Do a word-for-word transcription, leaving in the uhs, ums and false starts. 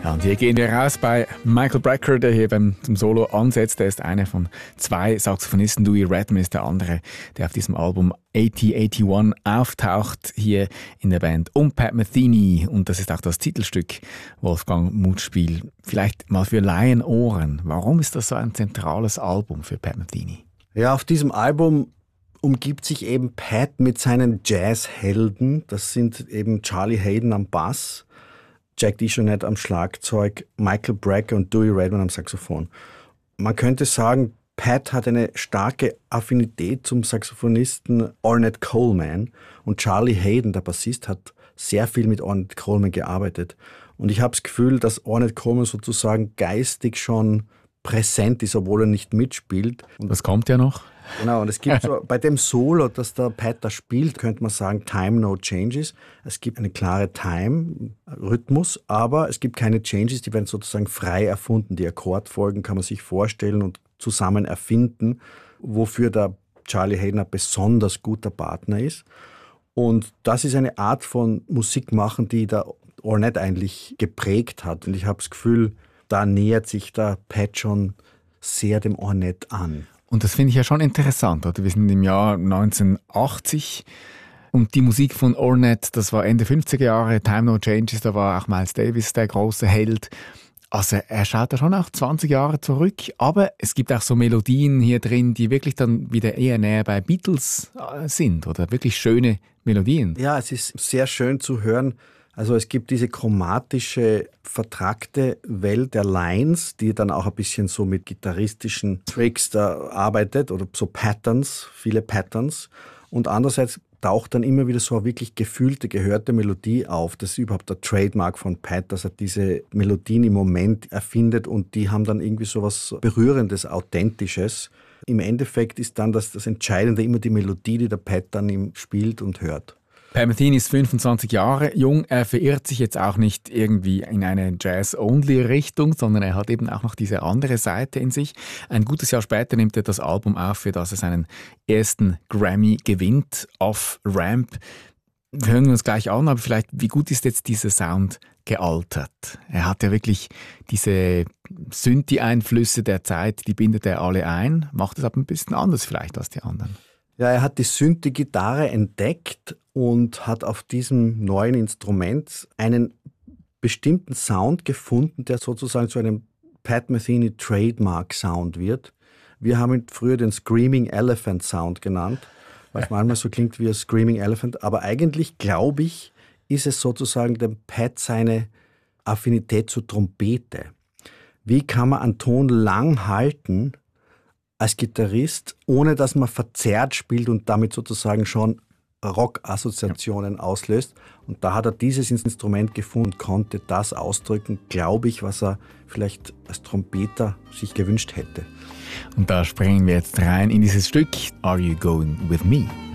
Ja, und hier gehen wir raus bei Michael Brecker, der hier beim zum Solo ansetzt. Er ist einer von zwei Saxophonisten. Louis Redman ist der andere, der auf diesem Album achtzig einundachtzig auftaucht, hier in der Band um Pat Metheny. Und das ist auch das Titelstück, Wolfgang Mutspiel. Vielleicht mal für Laienohren. Warum ist das so ein zentrales Album für Pat Metheny? Ja, auf diesem Album umgibt sich eben Pat mit seinen Jazzhelden. Das sind eben Charlie Haden am Bass, Jack DeJohnette am Schlagzeug, Michael Brecker und Dewey Redman am Saxophon. Man könnte sagen, Pat hat eine starke Affinität zum Saxophonisten Ornette Coleman und Charlie Haden, der Bassist, hat sehr viel mit Ornette Coleman gearbeitet. Und ich habe das Gefühl, dass Ornette Coleman sozusagen geistig schon präsent ist, obwohl er nicht mitspielt. Und das kommt ja noch. Genau, und es gibt so, bei dem Solo, das der Pat da spielt, könnte man sagen, Time No Changes. Es gibt eine klare Time-Rhythmus, aber es gibt keine Changes, die werden sozusagen frei erfunden. Die Akkordfolgen kann man sich vorstellen und zusammen erfinden, wofür der Charlie Haden ein besonders guter Partner ist. Und das ist eine Art von Musik machen, die der Ornette eigentlich geprägt hat. Und ich habe das Gefühl, da nähert sich der Pat schon sehr dem Ornette an. Und das finde ich ja schon interessant, oder? Wir sind im Jahr neunzehnhundertachtzig und die Musik von Ornette, das war Ende fünfziger Jahre, Time No Changes, da war auch Miles Davis der große Held. Also er schaut da schon auch zwanzig Jahre zurück, aber es gibt auch so Melodien hier drin, die wirklich dann wieder eher näher bei Beatles sind, oder wirklich schöne Melodien. Ja, es ist sehr schön zu hören. Also es gibt diese chromatische, vertrackte Welt der Lines, die dann auch ein bisschen so mit gitarristischen Tricks da arbeitet oder so Patterns, viele Patterns. Und andererseits taucht dann immer wieder so eine wirklich gefühlte, gehörte Melodie auf. Das ist überhaupt der Trademark von Pat, dass er diese Melodien im Moment erfindet und die haben dann irgendwie so was Berührendes, Authentisches. Im Endeffekt ist dann das, das Entscheidende immer die Melodie, die der Pat dann ihm spielt und hört. Pat Metheny ist fünfundzwanzig Jahre jung. Er verirrt sich jetzt auch nicht irgendwie in eine Jazz-Only-Richtung, sondern er hat eben auch noch diese andere Seite in sich. Ein gutes Jahr später nimmt er das Album auf, für das er seinen ersten Grammy gewinnt, Off Ramp. Hören wir uns gleich an, aber vielleicht, wie gut ist jetzt dieser Sound gealtert? Er hat ja wirklich diese Synthi-Einflüsse der Zeit, die bindet er alle ein, macht es aber ein bisschen anders vielleicht als die anderen. Ja, er hat die Synthi-Gitarre entdeckt und hat auf diesem neuen Instrument einen bestimmten Sound gefunden, der sozusagen zu einem Pat Metheny Trademark Sound wird. Wir haben ihn früher den Screaming Elephant Sound genannt, was manchmal so klingt wie ein Screaming Elephant, aber eigentlich, glaube ich, ist es sozusagen dem Pat seine Affinität zur Trompete. Wie kann man einen Ton lang halten als Gitarrist, ohne dass man verzerrt spielt und damit sozusagen schon Rock-Assoziationen auslöst. Und da hat er dieses Instrument gefunden und konnte das ausdrücken, glaube ich, was er vielleicht als Trompeter sich gewünscht hätte. Und da springen wir jetzt rein in dieses Stück Are You Going With Me?